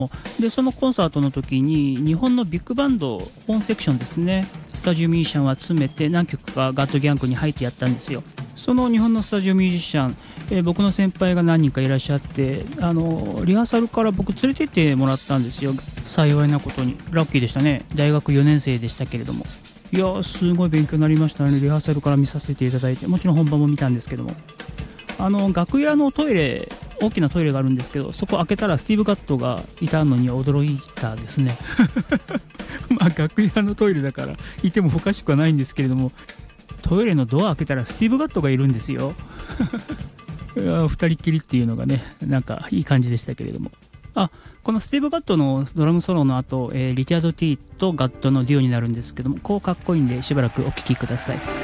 でそのコンサートの時に日本のビッグバンド本セクションですね、スタジオミュージシャンを集めて何曲かガッドギャングに入ってやったんですよ。その日本のスタジオミュージシャン、僕の先輩が何人かいらっしゃって、リハーサルから僕連れてってもらったんですよ。幸いなことにラッキーでしたね。大学4年生でしたけれども、いやすごい勉強になりましたね。リハーサルから見させていただいて、もちろん本番も見たんですけども、楽屋のトイレ、大きなトイレがあるんですけど、そこ開けたらスティーブ・ガットがいたのに驚いたですねまあ楽屋のトイレだからいてもおかしくはないんですけれども、トイレのドア開けたらスティーブ・ガットがいるんですよいや二人っきりっていうのがね、なんかいい感じでしたけれども、このスティーブ・ガットのドラムソロの後、リチャード・ティーとガットのデュオになるんですけども、こうかっこいいんでしばらくお聴きください。